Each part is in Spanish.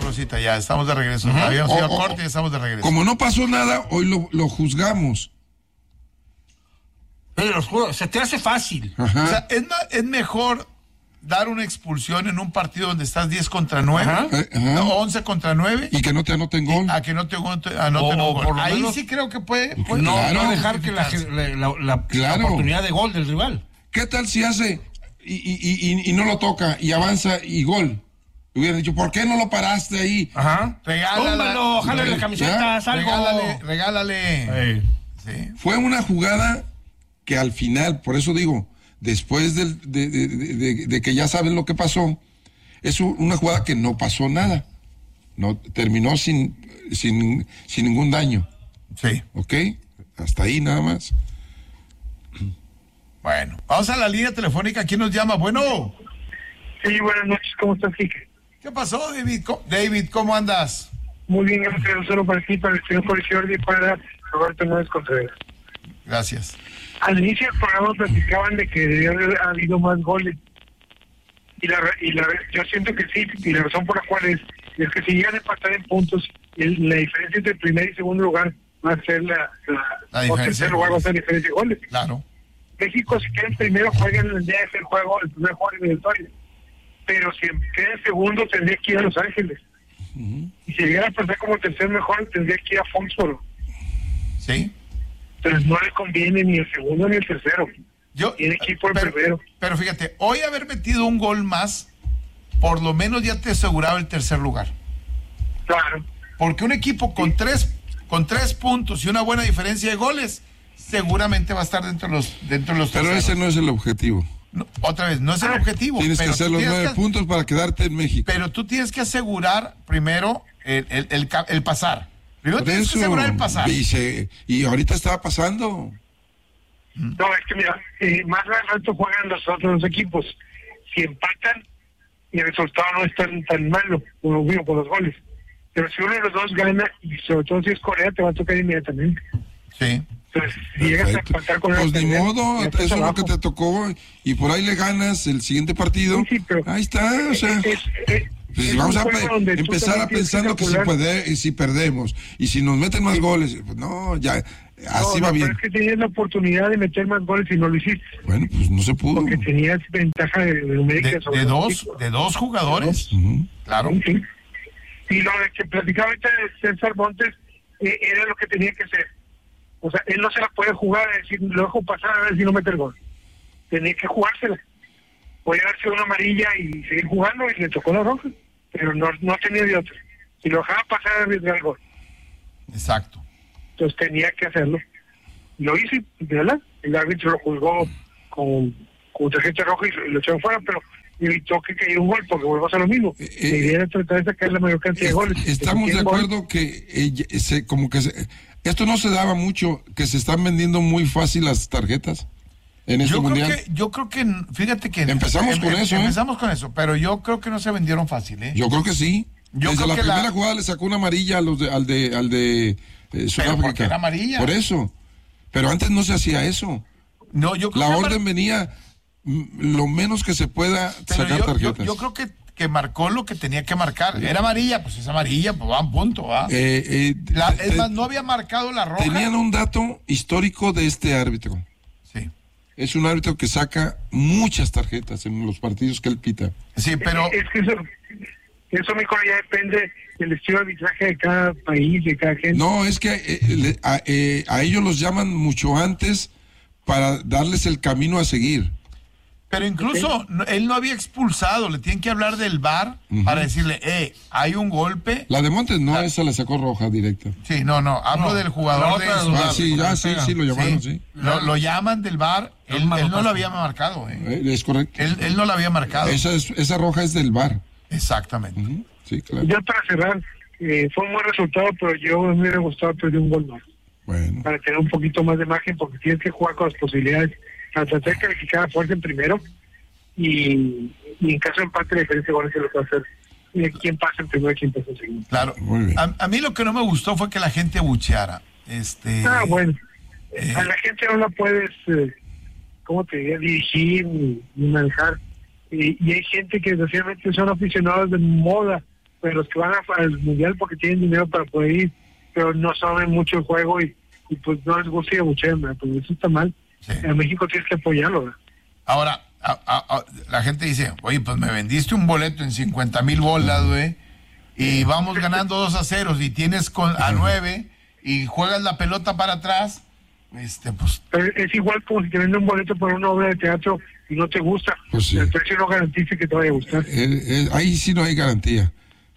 Rosita, ya estamos de regreso. Habíamos ido a corte y estamos de regreso. Como no pasó nada, hoy lo juzgamos. Pero se te hace fácil. Ajá. O sea, es mejor dar una expulsión en un partido donde estás 10 contra 9, Ajá. 11 contra 9, Y que no te anoten gol. a que no te anoten un gol. por lo Ahí menos, sí creo que puede No, Claro. no dejar que la Claro. oportunidad de gol del rival. ¿Qué tal si hace y no lo toca y avanza y gol? Hubiera dicho, ¿por qué no lo paraste ahí? Ajá. Regálala. Túmbalo, jálale la camiseta, algo. Regálale. Sí. Fue una jugada que al final, por eso digo, después de que ya saben lo que pasó, es una jugada que no pasó nada. No terminó sin ningún daño. Sí. ¿Ok? Hasta ahí nada más. Bueno, vamos a la línea telefónica. ¿Quién nos llama? Bueno. Sí, buenas noches, ¿cómo estás, Quique? ¿Qué pasó, David? David, ¿cómo andas? Muy bien, gracias. Solo para ti, para el señor Coliseo y para Roberto Nuez Contreras. Gracias. Al inicio del programa platicaban de que debería haber habido más goles. Yo siento que sí, y la razón por la cual es que si llegan a empatar en puntos, la diferencia entre primer y segundo lugar va a ser la diferencia o tercer lugar va a ser la diferencia de goles. Claro. México, si queda en primero, juegan el día de el juego, el primer juego eliminatorio. Pero si queda en segundo, tendría que ir a Los Ángeles. Y si llegara a pasar como tercer mejor, tendría que ir a Foxboro. Sí. Entonces no le conviene ni el segundo ni el tercero. Tiene que ir por el primero. Pero fíjate, hoy haber metido un gol más, por lo menos ya te aseguraba el tercer lugar. Claro. Porque un equipo con tres puntos y una buena diferencia de goles, seguramente va a estar dentro de los Pero terceros. ese no es el objetivo. No, otra vez, no es el objetivo. Tienes que pero hacer tú los tienes 9 puntos para quedarte en México. Pero tú tienes que asegurar primero el pasar. Primero Por tienes que eso, asegurar el pasar. y ahorita estaba pasando. No, es que mira, más alto juegan los otros dos equipos. Si empatan, el resultado no es tan malo, como vimos con los goles. Pero si uno de los dos gana, y sobre todo si es Corea, te va a tocar inmediatamente. Sí. Entonces, si llegas a empatar con Pues el ni modo, ya estás eso es lo abajo. que te tocó, y por ahí le ganas el siguiente partido. Sí, pero ahí está, o sea. Pues vamos a empezar a pensando que si perdemos, y si nos meten más goles, pues no, ya, así va bien. Pero es que tenías la oportunidad de meter más goles y no lo hiciste. Bueno, pues no se pudo. Porque tenías ventaja de numérica sobre De los dos equipos. jugadores. Claro. Sí. Y lo de que platicaba ahorita de César Montes era lo que tenía que ser. O sea, él no se la puede jugar, es decir, lo dejo pasar a ver si no mete el gol. Tenía que jugársela. Podía darse una amarilla y seguir jugando y le tocó la roja. Pero no tenía de otra. Si lo dejaba pasar, arriesgar el gol. Exacto. Entonces tenía que hacerlo. Lo hice, ¿verdad? El árbitro lo juzgó con tarjeta roja y lo echó fuera, pero evitó que cayera un gol, porque volvamos a lo mismo. La idea era tratar de sacar la mayor cantidad de goles. Estamos de acuerdo que esto no se daba mucho, que se están vendiendo muy fácil las tarjetas en este mundial. Yo creo que, fíjate que empezamos con eso. Empezamos con eso, pero yo creo que no se vendieron fácil, ¿eh? Yo creo que sí. Desde la primera jugada le sacó una amarilla al de Sudáfrica. ¿Por qué era amarilla? Por eso. Pero antes no se hacía eso. No, yo creo la que orden venía lo menos que se pueda sacar tarjetas. Yo creo que marcó lo que tenía que marcar. Era amarilla, pues es amarilla, pues va a un punto, va. Es más, no había marcado la roja. Tenían un dato histórico de este árbitro. Sí. Es un árbitro que saca muchas tarjetas en los partidos que él pita. Sí, pero... Es que eso mejor ya depende del estilo de arbitraje de cada país, de cada gente. No, es que a ellos los llaman mucho antes para darles el camino a seguir. Pero incluso él no había expulsado, le tienen que hablar del VAR para decirle, hay un golpe. La de Montes no, esa le sacó roja directa. Sí, no, hablo del jugador de... Sí, lo llamaron, sí. Lo llaman del VAR, él no lo había marcado. Es correcto. Él no lo había marcado. Esa roja es del VAR. Exactamente. Sí, claro. Ya para cerrar, fue un buen resultado, pero yo me hubiera gustado perder un gol más. Bueno. Para tener un poquito más de margen, porque tienes que jugar con las posibilidades. Para tratar de calificar a fuerza en primero y en caso de empate la diferencia de goles se lo puede hacer. ¿Quién pasa en primero y quién pasa en segundo? Claro. Muy bien. A mí lo que no me gustó fue que la gente abucheara. Bueno. A la gente no la puedes, ¿cómo te diría? Dirigir ni manejar. Y hay gente que desgraciadamente son aficionados de moda pero los que van al mundial porque tienen dinero para poder ir, pero no saben mucho el juego y pues no les gusta ir a bucheo, pues eso está mal. Sí. En México tienes que apoyarlo, ¿verdad? Ahora, la gente dice, oye, pues me vendiste un boleto en 50,000 bolas, güey, y vamos ganando 2-0, y tienes a 9 y juegas la pelota para atrás, pues... Pero es igual como si te venden un boleto por una obra de teatro y no te gusta, pues sí. El precio no garantiza que te vaya a gustar. Ahí sí no hay garantía.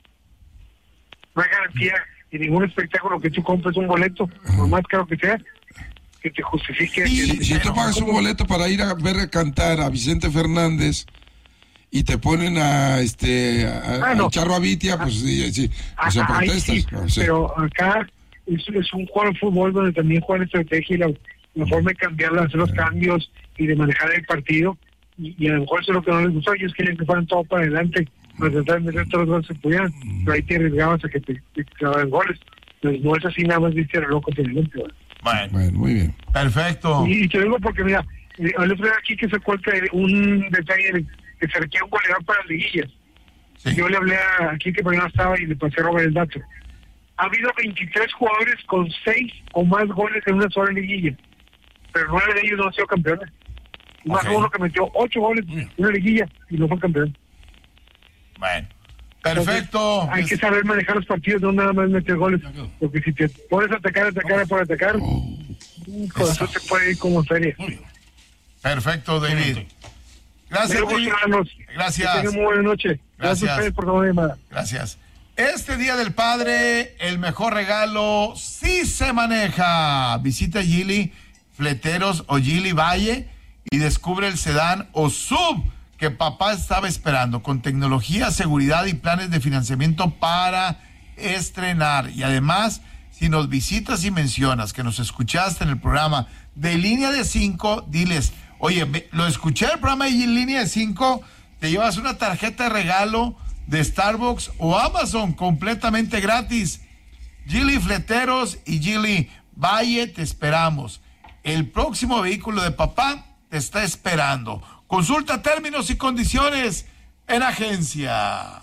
No hay garantía en ningún espectáculo que tú compres un boleto, por más caro que sea, que te justifique. Si tú pagas un boleto para ir a ver cantar a Vicente Fernández y te ponen a Charro Abitia, pues sí, o sea, protestas. Sí, no sé. Pero acá es un juego de fútbol donde también juegan estrategia y la forma de cambiarla, hacer los cambios y de manejar el partido, y a lo mejor eso es lo que no les gustó. Ellos quieren que fueran todo para adelante, para tratar de meter todos los goles que pudieran, pero ahí te arriesgabas a que te clavaran goles. Pues no es así, nada más viste a loco por adelante. Bueno, muy bien. Perfecto. Y te digo porque, mira, el otro día aquí que sacó un detalle que se requiere un goleador para las liguillas. Sí. Yo le hablé aquí que no estaba y le pasé a Robert el dato. Ha habido 23 jugadores con 6 o más goles en una sola liguilla, pero 9 de ellos no han sido campeones. Más uno que metió 8 goles en una liguilla y no fue campeón. Bueno, perfecto. Entonces, hay que saber manejar los partidos, no nada más meter goles, porque si te pones a atacar por atacar, con eso se puede ir como serie. Perfecto, David. Gracias, David. Gracias. Que tengan muy buena noche. Gracias a ustedes por tomar llamada. Gracias. Este Día del Padre, el mejor regalo sí se maneja. Visita Geely Fleteros o Geely Valle y descubre el sedán o sub que papá estaba esperando, con tecnología, seguridad y planes de financiamiento para estrenar. Y además, si nos visitas y mencionas que nos escuchaste en el programa de Línea de 5, diles, oye, lo escuché en el programa de Línea de 5, te llevas una tarjeta de regalo de Starbucks o Amazon completamente gratis. Geely Fleteros y Geely Valle, te esperamos. El próximo vehículo de papá te está esperando. Consulta términos y condiciones en agencia.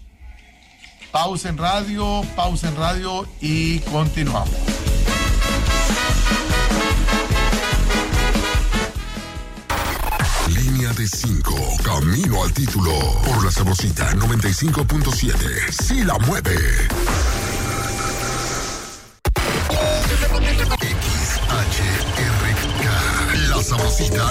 Pausa en radio y continuamos. Línea de 5, camino al título, por la Sabrosita 95.7, sí la mueve. XHRK, la Sabrosita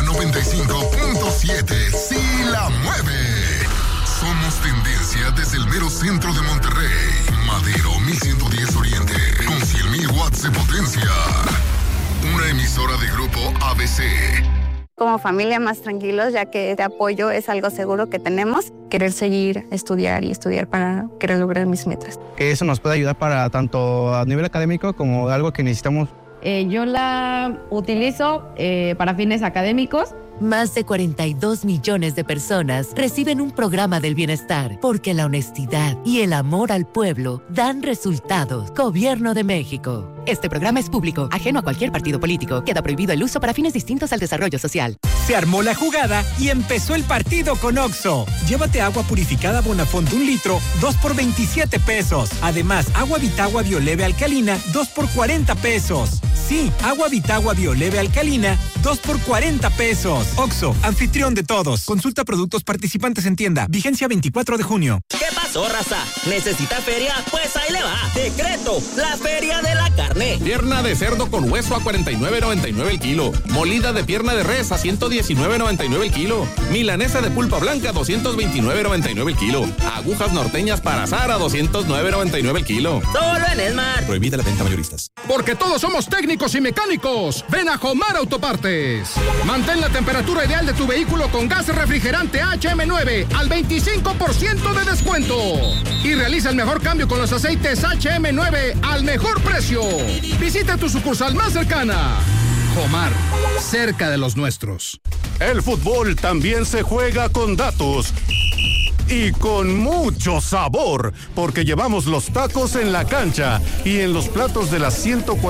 95.7, sí la mueve. Somos tendencia desde el mero centro de Monterrey. Madero 1110 Oriente, con 100,000 watts de potencia. Una emisora de Grupo ABC. Como familia más tranquilos, ya que este apoyo es algo seguro que tenemos. Querer seguir, estudiar para querer lograr mis metas. Que eso nos puede ayudar para tanto a nivel académico como algo que necesitamos. Yo la utilizo para fines académicos. Más de 42 millones de personas reciben un programa del bienestar porque la honestidad y el amor al pueblo dan resultados. Gobierno de México. Este programa es público, ajeno a cualquier partido político. Queda prohibido el uso para fines distintos al desarrollo social. Se armó la jugada y empezó el partido con OXXO. Llévate agua purificada Bonafont 1 litro, 2 por 27 pesos. Además, agua Vitagua Bioleve Alcalina, 2 por 40 pesos. Sí, agua Vitagua Bioleve Alcalina, 2 por 40 pesos. OXXO, anfitrión de todos. Consulta productos participantes en tienda. Vigencia 24 de junio. ¿Qué pasó, raza? ¿Necesita feria? Pues ahí le va. Decreto, la feria de la carne. Pierna de cerdo con hueso a 49.99 el kilo. Molida de pierna de res a 119.99 el kilo. Milanesa de pulpa blanca a 229.99 el kilo. Agujas norteñas para asar a 209.99 el kilo. Solo en Esmar. Prohibida la venta mayoristas. Porque todos somos técnicos y mecánicos. Ven a Jomar Autopartes. Mantén la temperatura ideal de tu vehículo con gas refrigerante HM9 al 25% de descuento. Y realiza el mejor cambio con los aceites HM9 al mejor precio. Visita tu sucursal más cercana. Jomar, cerca de los nuestros. El fútbol también se juega con datos. Y con mucho sabor, porque llevamos los tacos en la cancha y en los platos de las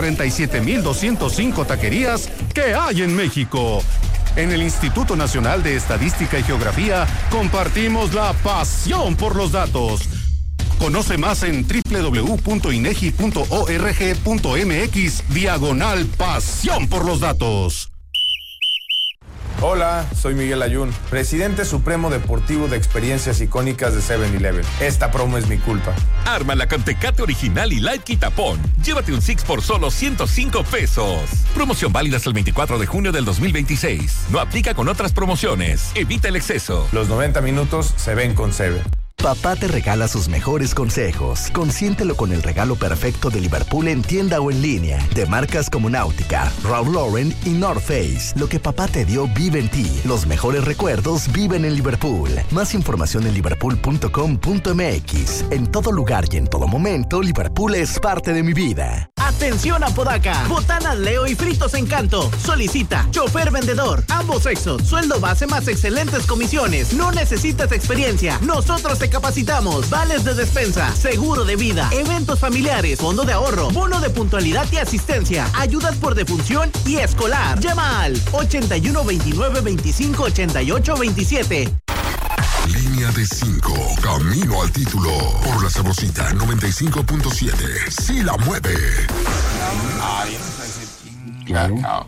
147,205 taquerías que hay en México. En el Instituto Nacional de Estadística y Geografía compartimos la pasión por los datos. Conoce más en www.inegi.org.mx/pasión por los datos. Hola, soy Miguel Ayun, presidente supremo deportivo de experiencias icónicas de 7-Eleven. Esta promo es mi culpa. Ármala con Tecate Original y Light Quitapón. Llévate un Six por solo 105 pesos. Promoción válida hasta el 24 de junio del 2026. No aplica con otras promociones. Evita el exceso. Los 90 minutos se ven con 7. Papá te regala sus mejores consejos. Consiéntelo con el regalo perfecto de Liverpool en tienda o en línea. De marcas como Náutica, Ralph Lauren y North Face. Lo que papá te dio vive en ti. Los mejores recuerdos viven en Liverpool. Más información en liverpool.com.mx. En todo lugar y en todo momento, Liverpool es parte de mi vida. Atención Apodaca, botanas Leo y fritos Encanto. Solicita chofer vendedor, ambos sexos, sueldo base más excelentes comisiones. No necesitas experiencia, nosotros te capacitamos. Vales de despensa, seguro de vida, eventos familiares, fondo de ahorro, bono de puntualidad y asistencia, ayudas por defunción y escolar. Llama al 81 29 25 88 27. Línea de 5, camino al título. Por la Sabrosita 95.7. Sí la mueve. Ay, claro.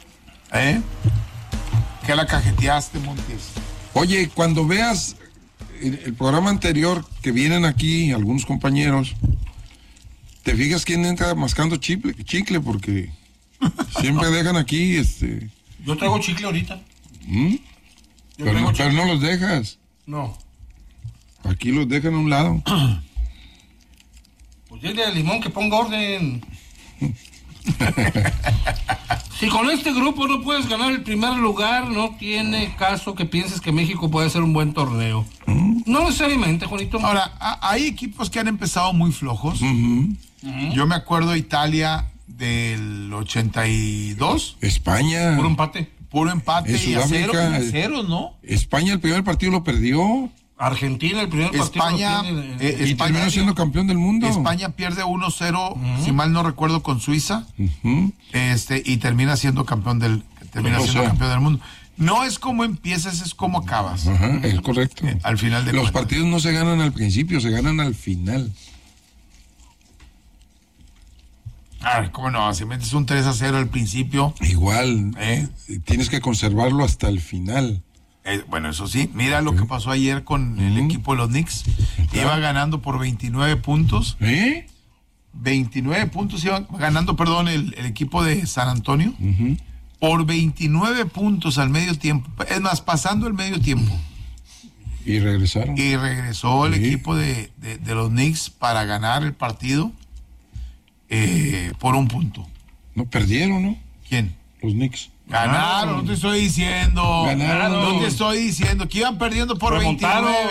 ¿Qué la cajeteaste, Montes? Oye, cuando veas el programa anterior que vienen aquí algunos compañeros, te fijas quién entra mascando chicle porque siempre dejan aquí Yo traigo chicle ahorita. Pero no los dejas. No. Aquí los dejan a un lado. Pues dile al Limón que ponga orden. Si con este grupo no puedes ganar el primer lugar, no tiene caso que pienses que México puede ser un buen torneo. No necesariamente, Juanito. Ahora, hay equipos que han empezado muy flojos. Yo me acuerdo de Italia del 82. España. Puro empate y a cero, ¿no? España el primer partido lo perdió. Argentina el primer partido y terminó siendo campeón del mundo. España pierde 1-0, si mal no recuerdo, con Suiza, y termina siendo campeón del mundo. No es como empiezas, es como acabas. Es correcto. Al final de los partidos no se ganan al principio, se ganan al final. ¿Cómo no? Si metes un 3-0 al principio. Igual, tienes que conservarlo hasta el final. Bueno, eso sí. Mira lo que pasó ayer con el equipo de los Knicks. Iba ganando por 29 puntos. 29 puntos iba ganando, el equipo de San Antonio. Por 29 puntos al medio tiempo. Es más, pasando el medio tiempo. Y regresaron. Y regresó el equipo de los Knicks para ganar el partido. Por un punto. No perdieron, ¿no? ¿Quién? Los Knicks. Ganaron, no te estoy diciendo. Ganaron. No te estoy diciendo que iban perdiendo por 29.